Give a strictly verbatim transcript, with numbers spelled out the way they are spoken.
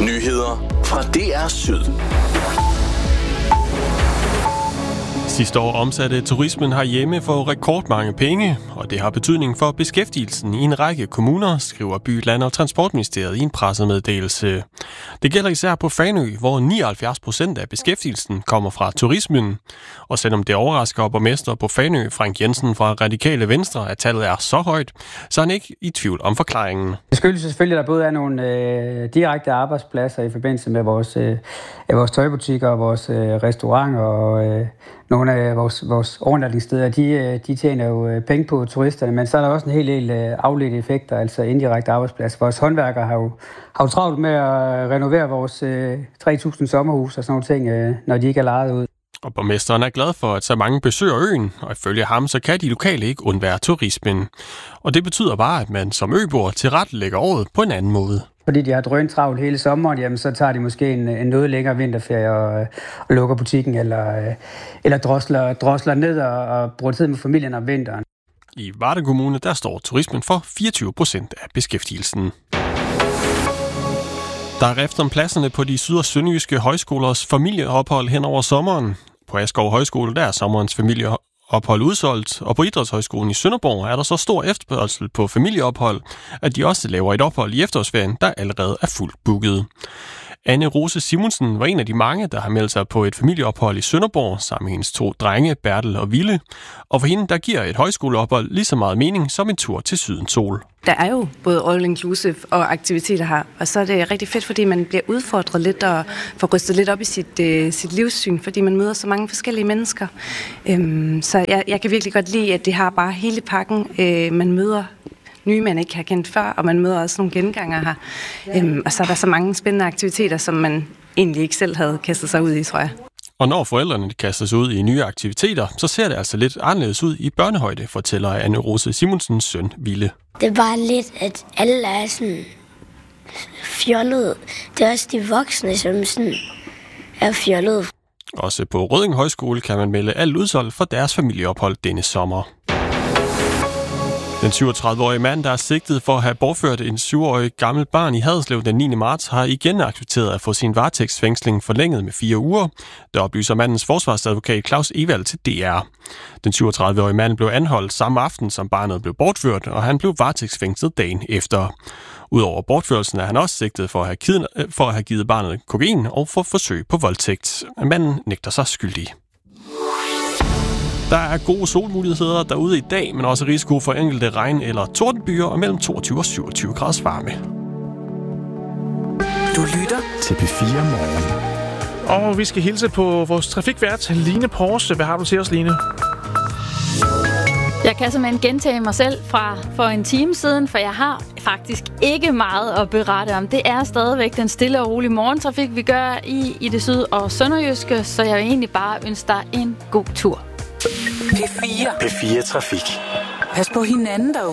Nyheder fra D R Syd. Sidste år omsatte turismen herhjemme for rekordmange penge, og det har betydning for beskæftigelsen i en række kommuner, skriver By, Land og Transportministeriet i en pressemeddelelse. Det gælder især på Fanø, hvor nioghalvfjerds procent af beskæftigelsen kommer fra turismen. Og selvom det overrasker borgmester på Fanø, Frank Jensen fra Radikale Venstre, at tallet er så højt, så er han ikke i tvivl om forklaringen. Det skyldes selvfølgelig, at der både er nogle øh, direkte arbejdspladser i forbindelse med vores, øh, vores tøjbutikker og vores øh, restauranter og øh, nogle af vores, vores overnatningssteder. De, de tjener jo penge på turisterne, men så er der også en hel del afledte effekter, altså indirekte arbejdspladser. Vores håndværkere har jo, har jo travlt med at renovere vores øh, tre tusind sommerhus og sådan nogle ting, øh, når de ikke er lejet ud. Og borgmesteren er glad for, at så mange besøger øen, og ifølge ham, så kan de lokale ikke undvære turismen. Og det betyder bare, at man som øboer tilrettelægger året på en anden måde. Fordi de har drønt travlt hele sommeren, jamen, så tager de måske en, en noget længere vinterferie og, og lukker butikken, eller, eller drosler, drosler ned og, og bruger tid med familien om vinteren. I Varde Kommune, der står turismen for fireogtyve procent af beskæftigelsen. Der er rift om pladserne på de syd- og sønderjyske højskolers familieophold hen over sommeren. På Askov Højskole, der er sommerens familieophold udsolgt, og på Idrætshøjskolen i Sønderborg er der så stor efterspørgsel på familieophold, at de også laver et ophold i efterårsferien, der allerede er fuldt booket. Anne Rose Simonsen var en af de mange, der har meldt sig på et familieophold i Sønderborg sammen med hendes to drenge, Bertel og Ville. Og for hende, der giver et højskoleophold lige så meget mening som en tur til Sydens Sol. Der er jo både all inclusive og aktiviteter her, og så er det rigtig fedt, fordi man bliver udfordret lidt og får rystet lidt op i sit, uh, sit livssyn, fordi man møder så mange forskellige mennesker. Um, så jeg, jeg kan virkelig godt lide, at det har bare hele pakken. Uh, man møder nye, man ikke har kendt før, og man møder også nogle genganger her. Um, og så er der så mange spændende aktiviteter, som man egentlig ikke selv havde kastet sig ud i, tror jeg. Og når forældrene kaster sig ud i nye aktiviteter, så ser det altså lidt anderledes ud i børnehøjde, fortæller Anne Rose Simonsens søn, Ville. Det er bare lidt, at alle er sådan fjollede. Det er også de voksne, som sådan er fjollede. Også på Rødding Højskole kan man melde alt udsolgt for deres familieophold denne sommer. Den syvogtredive-årige mand, der er sigtet for at have bortført en syvårig gammel barn i Haderslev den niende marts, har igen accepteret at få sin varetægtsfængsling forlænget med fire uger. Der oplyser mandens forsvarsadvokat Claus Evald til D R. Den syvogtredive-årige mand blev anholdt samme aften, som barnet blev bortført, og han blev varetægtsfængslet dagen efter. Udover bortførelsen er han også sigtet for at have, kidna- for at have givet barnet kokain og for forsøg på voldtægt. Manden nægter sig skyldig. Der er gode solmuligheder derude i dag, men også risiko for enkelte regn- eller tordenbyer og mellem toogtyve og syvogtyve graders varme. Du lytter til P fire Morgen. Og vi skal hilse på vores trafikvært, Line Porse. Hvad har du til os, Line? Jeg kan simpelthen gentage mig selv fra for en time siden, for jeg har faktisk ikke meget at berette om. Det er stadigvæk den stille og rolige morgentrafik, vi gør i, i det syd- og sønderjyske, så jeg vil egentlig bare ønske dig en god tur. P fire. P fire Trafik. Pas på hinanden derude.